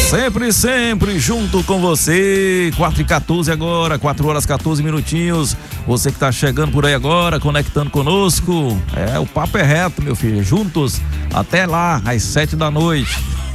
Sempre, sempre junto com você. 4h14 agora, 4 horas 14 minutinhos. Você que tá chegando por aí agora, conectando conosco. O papo é reto, meu filho. Juntos até lá, às 7 da noite.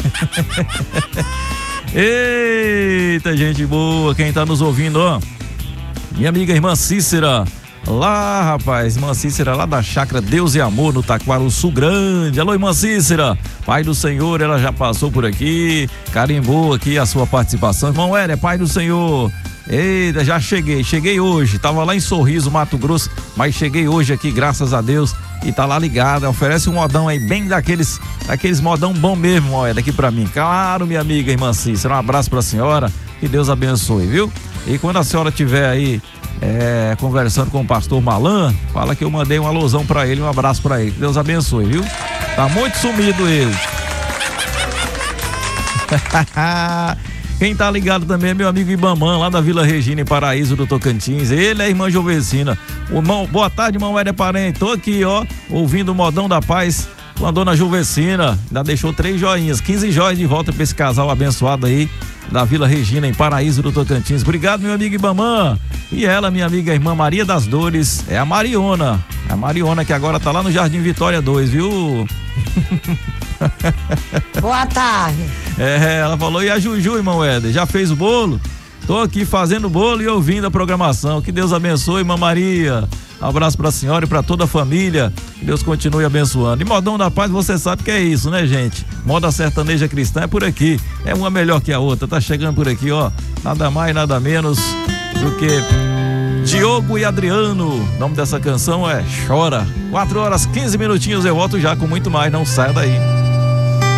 Eita, gente boa. Quem tá nos ouvindo, ó. Minha amiga irmã Cícera. Lá, rapaz, irmã Cícera, lá da chácara Deus e Amor, no Taquaruçu Grande. Alô, irmã Cícera, Pai do Senhor, ela já passou por aqui, carimbou aqui a sua participação. Irmão Éder, Pai do Senhor, eita, já cheguei hoje, tava lá em Sorriso, Mato Grosso, mas cheguei hoje aqui, graças a Deus, e tá lá ligada, oferece um modão aí, bem daqueles modão bom mesmo, irmão Éder, aqui pra mim. Claro, minha amiga irmã Cícera, um abraço pra senhora, que Deus abençoe, viu? E quando a senhora tiver aí conversando com o pastor Malan, fala que eu mandei um alusão pra ele, um abraço pra ele, que Deus abençoe, viu? Tá muito sumido ele. Quem tá ligado também é meu amigo Ibamã, lá da Vila Regina, em Paraíso do Tocantins. Ele é a irmã Jovecina. Boa tarde, irmão Éder Parente. Tô aqui, ó, ouvindo o Modão da Paz com a dona Jovecina. Ainda deixou 3 joinhas, 15 joias de volta pra esse casal abençoado aí da Vila Regina, em Paraíso do Tocantins. Obrigado, meu amigo Ibamã. E ela, minha amiga irmã Maria das Dores, é a Mariona. A Mariona que agora tá lá no Jardim Vitória 2, viu? Boa tarde. Ela falou, e a Juju, irmão Éder, já fez o bolo? Tô aqui fazendo o bolo e ouvindo a programação. Que Deus abençoe, irmã Maria. Um abraço pra senhora e pra toda a família. Que Deus continue abençoando. E Modão da Paz, você sabe que é isso, né, gente? Moda sertaneja cristã é por aqui. É uma melhor que a outra. Tá chegando por aqui, ó. Nada mais, nada menos do que Diogo e Adriano. O nome dessa canção é Chora. 4 horas 15 minutinhos. Eu volto já com muito mais. Não saia daí.